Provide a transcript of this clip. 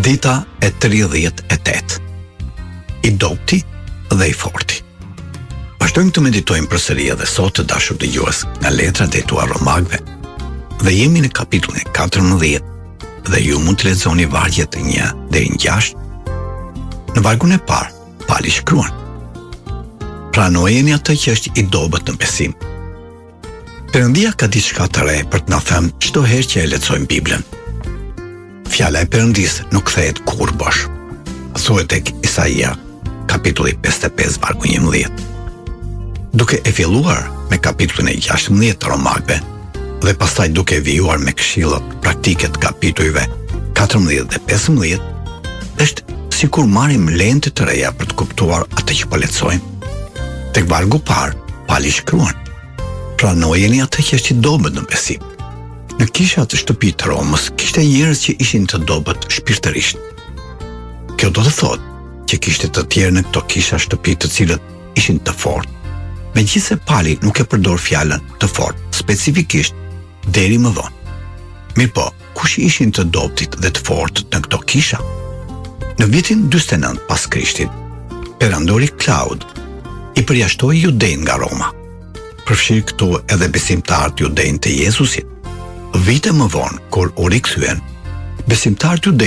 Dita e 38. I dobti dhe i forti. Vazhdojmë të meditojmë përsëri edhe sot të dashur dëgjues nga letra drejtuar Romakëve dhe jemi në kapitullin 14 dhe ju mund të lexoni vargjet 1 deri në 6. Në vargun e parë, Pali shkruan: Pranojeni atë që është i dobët në besim. Perëndia ka diçka të re për të na thënë çdo herë që e lexojmë Biblën. Fjala e Perëndis nuk kthehet kur bosh. Thuhet tek Isaia, kapitulli 55, vargu 11. Duke e filluar me kapitullin e 16 të Romakëve dhe pastaj duke vijuar me këshillat praktike të kapitujve 14 dhe 15, është sikur marrim lente të reja për të kuptuar atë që po lexojmë. Tek vargu i parë, Pali shkruan: Pranojeni atë që është i dobët në besim. Në kishat të shtëpitë të Romës kishte njerëz që ishin të dobët shpirtërisht. Kjo do të thotë që kishte të tjerë në këto kisha shtëpi të cilët ishin të fortë. Megjithëse Pali nuk e përdor fjalën të fortë specifikisht deri më vonë. Mirpo, kush ishin të dobtit dhe të fortët në këto kisha? Në vitin 49 pas Krishtit, perandori Klaud i përjashtoi judejnë nga Roma. Përfshirë këtu edhe besimtarët judejnë të Jezusit. Vite më vonë, kur u rikthyen, besimtarët judejnë